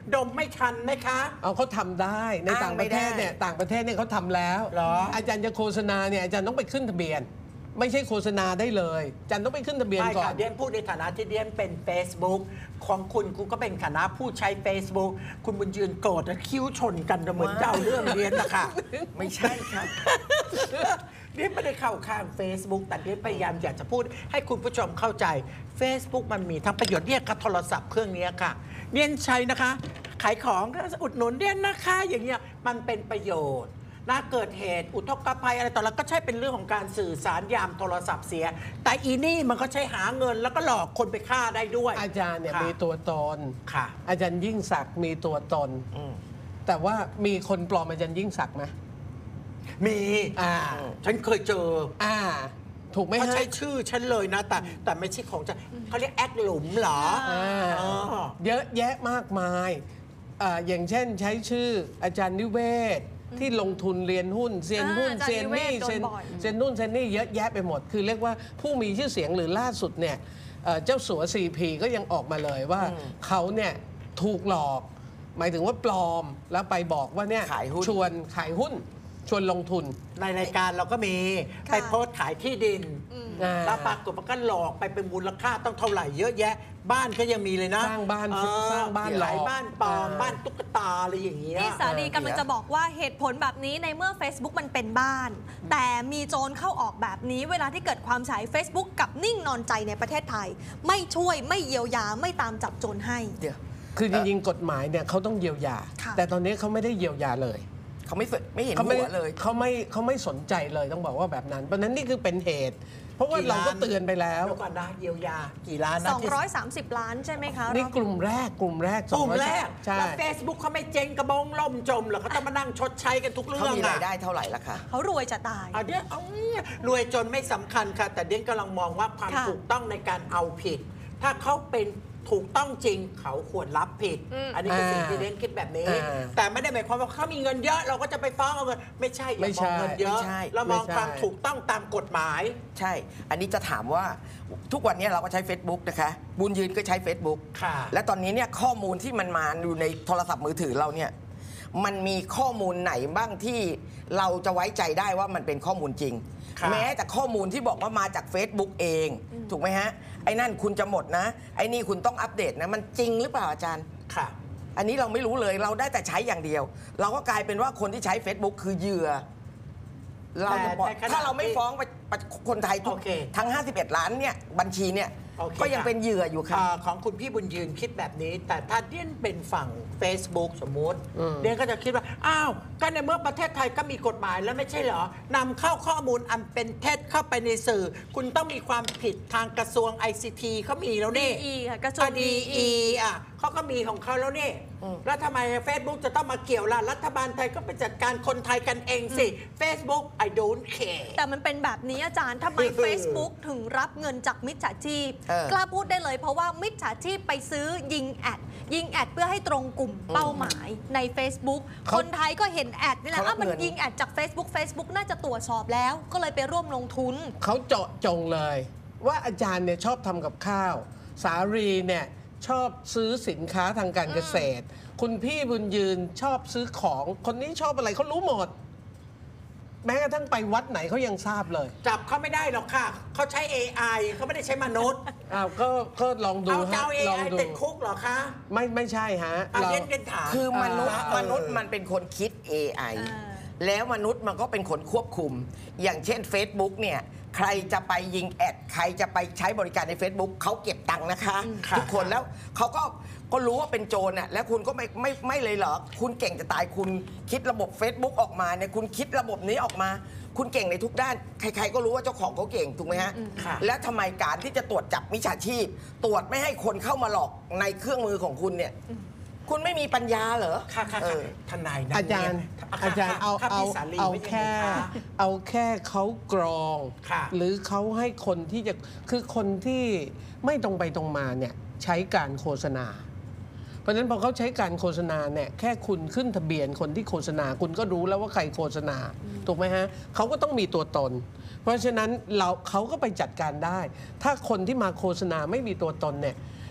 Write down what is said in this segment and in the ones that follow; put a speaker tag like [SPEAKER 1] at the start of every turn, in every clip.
[SPEAKER 1] ดมไม่ทันไหมคะ
[SPEAKER 2] เอาเขาทำได้ในต่างประเทศเนี่ยเขาทำแล้วอาจารย์จะโฆษณาเนี่ยอาจารย์ต้องไปขึ้นทะเบียนไม่ใช่โฆษณาได้เลยอาจารย์ต้องไปขึ้นทะเบียนก่อน
[SPEAKER 1] เดียนพูดในฐานะที่เดียนเป็น Facebook ของคุณก็เป็นฐานะผู้ใช้ Facebook คุณบุญยืนโกรธและคิ้วชนกันเหมือนเจ้าเรื่องเดียนนะคะ
[SPEAKER 3] ไม่ใช่ครับ
[SPEAKER 1] เดียนไม่ได้เข้าข้าง Facebook แต่เดียนพยายามอยากจะพูดให้คุณผู้ชมเข้าใจ Facebook มันมีทั้งประโยชน์เนี่ยค่ะโทรศัพท์เครื่องนี้ค่ะเดียนใช้นะคะขายของอุดหนุนเดียนนะคะอย่างเงี้ยมันเป็นประโยชน์น่าเกิดเหตุอุทกภัยอะไรต่อแล้วก็ใช่เป็นเรื่องของการสื่อสารยามโทรศัพท์เสียแต่อีนี่มันก็ใช้หาเงินแล้วก็หลอกคนไปฆ่าได้ด้วย
[SPEAKER 2] อาจารย์เนี่ยมีตัวตน
[SPEAKER 1] ค่ะ
[SPEAKER 2] อาจารย์ยิ่งศักดิ์มีตัวตนแต่ว่ามีคนปลอมอาจารย์ยิ่งศักดิ์ไหม
[SPEAKER 1] มีฉันเคยเจอ
[SPEAKER 2] ถูกไหม
[SPEAKER 1] เขาใช้ชื่อฉันเลยนะแต่ไม่ใช่ของฉันเขาเรียกแอคหลุมเหรอ
[SPEAKER 2] เยอะแยะมากมายอย่างเช่นใช้ชื่ออาจารย์นิเวศที่ลงทุนเรียนหุ้นเซียนหุ้นเซียนนี่เซียนนู่นเซียนนี่เยอะแยะไปหมดคือเรียกว่าผู้มีชื่อเสียงหรือล่าสุดเนี่ยเจ้าสัว CP ก็ยังออกมาเลยว่าเขาเนี่ยถูกหลอกหมายถึงว่าปลอมแล้วไปบอกว่าเนี่ยชวนขายหุ้นชวนลงทุน
[SPEAKER 1] ในรายการเราก็มีไปโพสต์ขายที่ดินแล้วปรากฏว่าก็หลอกไปเป็นมูลค่าต้องเท่าไหร่เยอะแยะบ้านก็ยังมีเลยนะ
[SPEAKER 2] สร้างบ้าน
[SPEAKER 1] หลายบ้านปลอมบ้านตุ๊กตาอะไรอย่างเงี้ย
[SPEAKER 4] นี่สาลีกำลังจะบอกว่าเหตุผลแบบนี้ในเมื่อ Facebook มันเป็นบ้านแต่มีโจรเข้าออกแบบนี้เวลาที่เกิดความเสียหาย Facebook กับนิ่งนอนใจในประเทศไทยไม่ช่วยไม่เยียวยาไม่ตามจับโจรให้
[SPEAKER 2] คือจริงๆกฎหมายเนี่ยเขาต้องเยียวยาแต่ตอนนี้เขาไม่ได้เยียวยาเลย
[SPEAKER 3] เขาไม่เห็นหัวเลย
[SPEAKER 2] เขาไม่สนใจเลยต้องบอกว่าแบบนั้นเพราะนั้นนี่คือเป็นเหตุเพราะว่าเราก็เตือนไปแล้ว
[SPEAKER 1] ก่อนนะเยียวยากี่ล้านนะ
[SPEAKER 4] 230 ล้านใช่ไหมคะ
[SPEAKER 2] นี่กลุ่มแรก
[SPEAKER 1] แล้ว Facebook เขาไม่เจ๊งกระบองล่มจมหรอกเขาต้องมานั่งชดใช้กันทุกเรื่อง
[SPEAKER 3] เขามีรายได้เท่าไหร่ล่ะคะ
[SPEAKER 4] เขารวยจะตาย
[SPEAKER 1] เดี๋ยวรวยจนไม่สำคัญค่ะแต่เดี้ยกำลังมองว่าความถูกต้องในการเอาผิดถ้าเขาเป็นถูกต้องจริงเขาควรรับผิดอันนี้คือสิ่งที่เด่นคิดแบบนี้แต่ไม่ได้หมายความว่าเขามีเงินเยอะเราก็จะไปฟ้องเอาเงินไม่ใช่อย่ามองเงินเยอะเรามองความถูกต้องตามกฎหมาย
[SPEAKER 3] ใช่อันนี้จะถามว่าทุกวันนี้เราก็ใช้ Facebook นะคะบุญยืนก็ใช้ Facebook และตอนนี้เนี่ยข้อมูลที่มันมาอยู่ในโทรศัพท์มือถือเราเนี่ยมันมีข้อมูลไหนบ้างที่เราจะไว้ใจได้ว่ามันเป็นข้อมูลจริงแม้แต่ข้อมูลที่บอกว่ามาจาก Facebook เองถูกไหมฮะไอ้นั่นคุณจะหมดนะไอ้นี่คุณต้องอัปเดตนะมันจริงหรือเปล่าอาจารย์
[SPEAKER 1] ค่ะ
[SPEAKER 3] อันนี้เราไม่รู้เลยเราได้แต่ใช้อย่างเดียวเราก็กลายเป็นว่าคนที่ใช้ Facebook คือเหยื่อเราจะบอกถ้าเราไม่ฟ้องคนไทยทั้ง51 ล้านเนี่ยบัญชีเนี่ยก็ยังเป็นเหยื่ออยู่ค่ะ
[SPEAKER 1] ของคุณพี่บุญยืนคิดแบบนี้แต่ถ้าเดียนเป็นฝั่ง Facebook สมมุติเดียนก็จะคิดว่าอ้าวก็ในเมื่อประเทศไทยก็มีกฎหมายแล้วไม่ใช่เหรอนำเข้าข้อมูลอันเป็นเท็จเข้าไปในสื่อคุณต้องมีความผิดทางกระทรวง ICT เขามีแล้วนี่
[SPEAKER 4] กระทรวง
[SPEAKER 1] DE เขาก็มีของเขาแล้วนี่แล้วทำไม Facebook จะต้องมาเกี่ยวล่ะรัฐบาลไทยก็ไปจัดการคนไทยกันเองสิ Facebook I don't care
[SPEAKER 4] แต่มันเป็นแบบนี้อาจารย์ทำไม Facebook ถึงรับเงินจากมิจฉาชีพกล้าพูดได้เลยเพราะว่ามิจฉาชีพไปซื้อยิงแอดเพื่อให้ตรงกลุ่มเป้าหมายใน Facebook คนไทยก็เห็นแอดนี่แหละมันยิงแอดจาก Facebook น่าจะตรวจสอบแล้วก็เลยไปร่วมลงทุน
[SPEAKER 2] เขาเจาะจงเลยว่าอาจารย์เนี่ยชอบทำกับข้าวสารีเนี่ยชอบซื้อสินค้าทางการเกษตรคุณพี่บุญยืนชอบซื้อของคนนี้ชอบอะไรเขารู้หมดแม้กระทั่งไปวัดไหนเขายังทราบเลย
[SPEAKER 1] จับเขาไม่ได้หรอกค่ะเขาใช้ AI เขาไม่ได้ใช้มนุษย์
[SPEAKER 2] ก็ลองดู
[SPEAKER 1] ฮะลองดูติดคุกเหรอคะ
[SPEAKER 2] ไม่ใช่ฮะ
[SPEAKER 1] เราเล่นถาม
[SPEAKER 3] คือมนุษย์มันเป็นคนคิด AI แล้วมนุษย์มันก็เป็นคนควบคุมอย่างเช่น Facebook เนี่ยใครจะไปยิงแอดใครจะไปใช้บริการใน Facebook เขาเก็บตังค์นะคะทุกคนแล้วเขาก็รู้ว่าเป็นโจรน่ะแล้วคุณก็ไม่เลยเหรอคุณเก่งจะตายคุณคิดระบบ Facebook ออกมาเนี่ยคุณคิดระบบนี้ออกมาคุณเก่งในทุกด้านใครๆก็รู้ว่าเจ้าของเขาเก่งถูกไหมฮะแล้วทำไมการที่จะตรวจจับมิจฉาชีพตรวจไม่ให้คนเข้ามาหลอกในเครื่องมือของคุณเนี่ยคุณไม่มีปัญญาเหรอ
[SPEAKER 1] ค่ะทนาย
[SPEAKER 2] อาจารย์เอาแค่เขากรองหรือเขาให้คนที่จะคือคนที่ไม่ตรงไปตรงมาเนี่ยใช้การโฆษณาเพราะฉะนั้นพอเขาใช้การโฆษณาเนี่ยแค่คุณขึ้นทะเบียนคนที่โฆษณาคุณก็รู้แล้วว่าใครโฆษณาถูกไหมฮะเขาก็ต้องมีตัวตนเพราะฉะนั้นเขาก็ไปจัดการได้ถ้าคนที่มาโฆษณาไม่มีตัวตนเนี่ย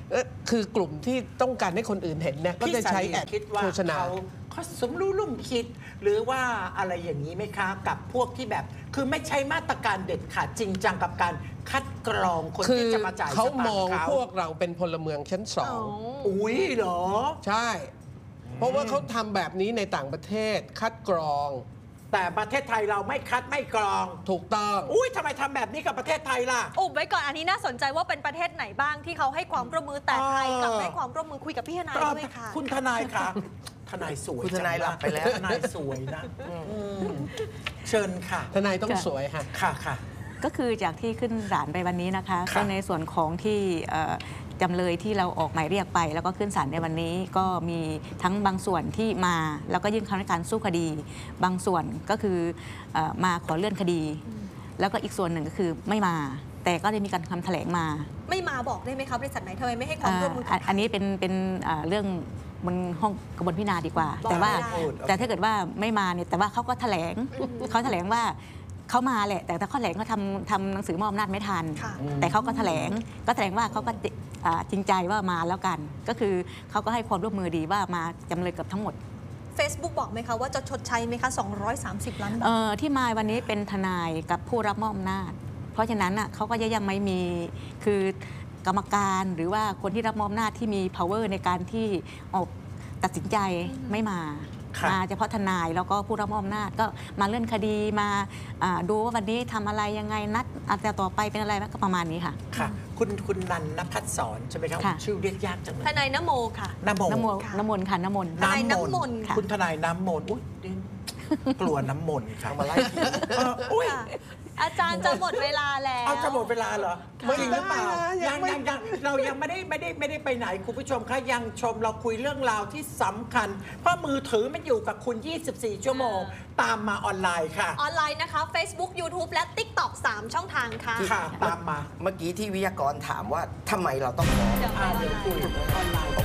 [SPEAKER 2] คือกลุ่มที่ต้องการให้คนอื่นเห็นเนี่ยก็จะใช้แอด
[SPEAKER 1] คิดว่า
[SPEAKER 2] โฆษณา
[SPEAKER 1] เขาสมรู้ร่วมคิด หรือว่าอะไรอย่างนี้ไหมคะ กับพวกที่แบบ คือไม่ใช่มาตรการเด็ดขาดจริงจังกับการคัดกรองคน
[SPEAKER 2] คื
[SPEAKER 1] ที่
[SPEAKER 2] อ
[SPEAKER 1] จะมาจ่าย
[SPEAKER 2] เขา
[SPEAKER 1] สตางค์
[SPEAKER 2] มอง
[SPEAKER 1] เขา
[SPEAKER 2] พวกเราเป็นพลเมืองชั้นสอง
[SPEAKER 1] อุ้ยเหรอ
[SPEAKER 2] ใช่ เพราะว่าเขาทำแบบนี้ในต่างประเทศคัดกรอง
[SPEAKER 1] แต่ประเทศไทยเราไม่คัดไม่กรอง
[SPEAKER 2] ถูกต้อง
[SPEAKER 1] อุ้ยทำไมทำแบบนี้กับประเทศไทยล่ะ
[SPEAKER 4] อุบไว้ก่อนอันนี้น่าสนใจว่าเป็นประเทศไหนบ้างที่เขาให้ความร่วมมือแต่ไทยกลับให้ความร่วมมือคุยกับพี่ทนายด้วยค่ะ
[SPEAKER 1] คุณทนายค่ะ ทนายสวย
[SPEAKER 3] คุณทนายหลับไปแล้ว
[SPEAKER 1] ทนายสวยนะเชิญค่ะ
[SPEAKER 2] ทนายต้องสวยฮะ
[SPEAKER 1] ค่ะค่ะ
[SPEAKER 5] ก็คือจากที่ขึ้นศาลไปวันนี้นะคะ
[SPEAKER 1] ค่ะ
[SPEAKER 5] ก็ในส่วนของที่จำเลยที่เราออกหมายเรียกไป แล้วก็ขึ้นศาลในวันนี้ก็มีทั้งบางส่วนที่มาแล้วก็ยื่นคำให้การสู้คดี บางส่วนก็คือมาขอเลื่อนคดี แล้วก็อีกส่วนหนึ่งก็คือไม่มา แต่ก็ได้มีการคำแถลงมา
[SPEAKER 4] ไม่มาบอกได้ไหมคะบริษัทไหนทำไมไม่ให้ความร่วมมือกับ
[SPEAKER 5] อันนี้เป็นเรื่องบนห้องกระบวนพิจารณาดีกว่า
[SPEAKER 4] บอก
[SPEAKER 5] แต่ว่า
[SPEAKER 4] ไม่ได้
[SPEAKER 5] แต่ถ้าเกิดว่าไม่มาเนี่ยแต่ว่าเขาก็แถลงเขาแถลงว่าเขามาแหละ แต่ถ้าเขาแถลงเขาทำหนังสือมอบอำนาจไม่ทัน
[SPEAKER 4] ค่ะ
[SPEAKER 5] แต่เขาก็แถลงว่าเขาก็จริงใจว่ามาแล้วกัน ก็คือเขาก็ให้ความร่วมมือดีว่ามาจำเลยเกือบทั้งหมด
[SPEAKER 4] Facebook บอกไหมคะว่าจะชดใช้ไหมคะ230 ล้านบาท
[SPEAKER 5] ที่มาวันนี้เป็นทนายกับผู้รับมอบอำนาจ เพราะฉะนั้นเขาก็ยังไม่มีคือกรรมการหรือว่าคนที่รับมอบอำนาจที่มี power ในการที่ออกตัดสินใจไม่มา
[SPEAKER 1] ค่ะ
[SPEAKER 5] มาเฉพาะทนายแล้วก็ผู้รับมอบอำนาจก็มาเลื่อนคดีมาดูว่าวันนี้ทำอะไรยังไงนัดอาจจะต่อไปเป็นอะไรก็ประมาณนี้ค่ะ
[SPEAKER 1] ค่ะ คุณนันนภัสสรใช่ไหมครับ
[SPEAKER 5] ค่ะ
[SPEAKER 1] ชื่อเรียกยากจังเลย
[SPEAKER 4] ทนายนโมค่ะ
[SPEAKER 1] น้ำมน
[SPEAKER 5] น้ำมน
[SPEAKER 4] ค่ะ
[SPEAKER 5] ต์น้ำมนต์ค่ะน้ำมนต์
[SPEAKER 4] ทนายน้ำมนต์
[SPEAKER 5] ค่ะ
[SPEAKER 1] คุณทนายน้ำมนต์อุ้ยกลัวน้ำมนต์ค่ะ
[SPEAKER 3] เอามาไล่ผี
[SPEAKER 1] อุ้ย
[SPEAKER 4] ค่ะอาจารย์จะหมดเวลาแล้ว
[SPEAKER 1] เอาจะหมดเวลาเหรอ
[SPEAKER 2] ไม่
[SPEAKER 1] จริงหรือเปล่า
[SPEAKER 2] ได้นะยั
[SPEAKER 1] ยัง
[SPEAKER 2] งไม่
[SPEAKER 1] เรายังไม่ได้ไปไหนคุณผู้ชมคะยังชมเราคุยเรื่องราวที่สำคัญ เพราะมือถือมันอยู่กับคุณ 24 ชั่วโมง ตามมาออนไลน์ค่ะ
[SPEAKER 4] ออนไลน์นะคะ Facebook YouTube และ TikTok 3 ช่องทางค่ะ
[SPEAKER 1] ค่ะ ตามมา
[SPEAKER 3] เมื่อกี้ที่วิทยากรถามว่าทำไมเราต้องฟ้อง
[SPEAKER 4] เดี๋ยวไปออน
[SPEAKER 1] เดี๋ยว
[SPEAKER 4] ไล
[SPEAKER 1] คุย
[SPEAKER 4] น์
[SPEAKER 1] ออนไลน์